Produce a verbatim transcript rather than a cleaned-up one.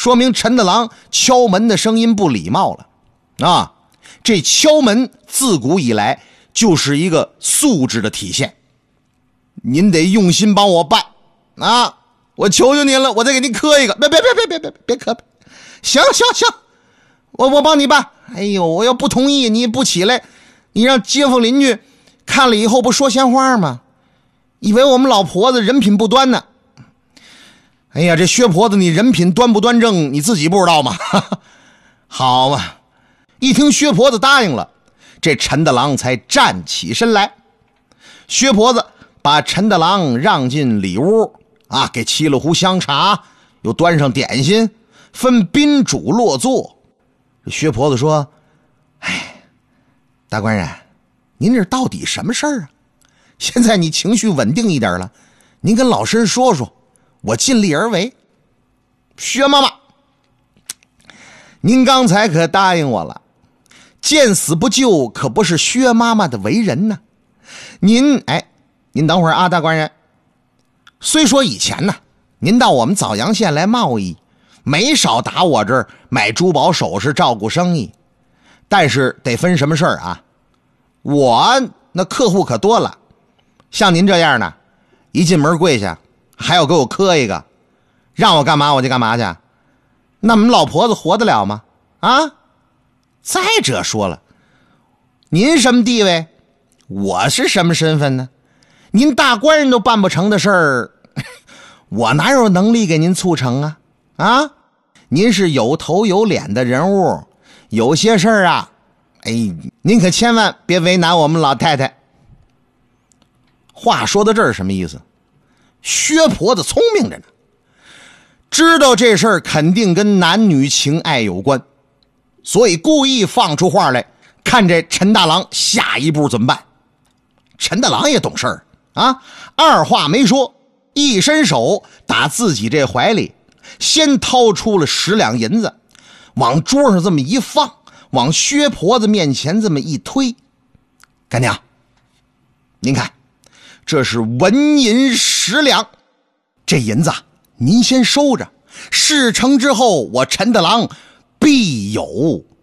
说明陈大郎敲门的声音不礼貌了啊！这敲门自古以来就是一个素质的体现，您得用心帮我办啊！我求求您了，我再给您磕一个，别别别别别别别磕，行行行，我我帮你办。哎呦，我要不同意，你不起来，你让街坊邻居看了以后不说闲话吗？以为我们老婆子人品不端呢。哎呀，这薛婆子你人品端不端正你自己不知道吗？好嘛，一听薛婆子答应了，这陈大郎才站起身来。薛婆子把陈大郎让进里屋啊，给沏了壶香茶，又端上点心，分宾主落座。薛婆子说：哎，大官人，您这到底什么事儿啊？现在你情绪稳定一点了，您跟老身说说，我尽力而为。薛妈妈，您刚才可答应我了，见死不救可不是薛妈妈的为人呢。您哎，您等会儿啊，大官人。虽说以前呢，您到我们枣阳县来贸易，没少打我这儿买珠宝首饰照顾生意，但是得分什么事儿啊？我那客户可多了，像您这样的，一进门跪下还要给我磕一个，让我干嘛我就干嘛去，那我们老婆子活得了吗？啊！再者说了，您什么地位，我是什么身份呢？您大官人都办不成的事儿，我哪有能力给您促成啊？啊！您是有头有脸的人物，有些事儿啊，哎，您可千万别为难我们老太太。话说到这儿什么意思？薛婆子聪明着呢，知道这事儿肯定跟男女情爱有关，所以故意放出话来，看这陈大郎下一步怎么办。陈大郎也懂事儿啊，二话没说，一伸手打自己这怀里，先掏出了十两银子，往桌上这么一放，往薛婆子面前这么一推。干娘，您看，这是纹银十两，这银子您先收着，事成之后我陈大郎必有